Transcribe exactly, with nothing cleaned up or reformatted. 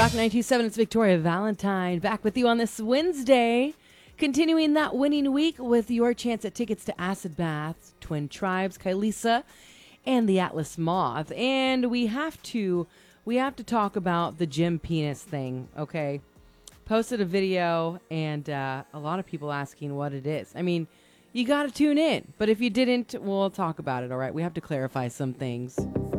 Rock nine two seven, it's Victoria Valentine back with you on this Wednesday. Continuing that winning week with your chance at tickets to Acid Bath, Twin Tribes, Kailisa, and the Atlas Moth. And we have to we have to talk about the Jim Penis thing, okay? Posted a video and uh, a lot of people asking what it is. I mean, you got to tune in, but if you didn't, we'll talk about it, all right? We have to clarify some things.